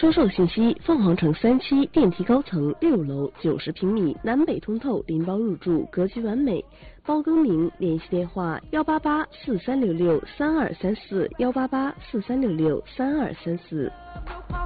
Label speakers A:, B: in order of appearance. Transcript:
A: 销售信息：凤凰城3期电梯高层6楼90平米，南北通透，拎包入住，格局完美。包更名，联系电话18843663234，18843663234。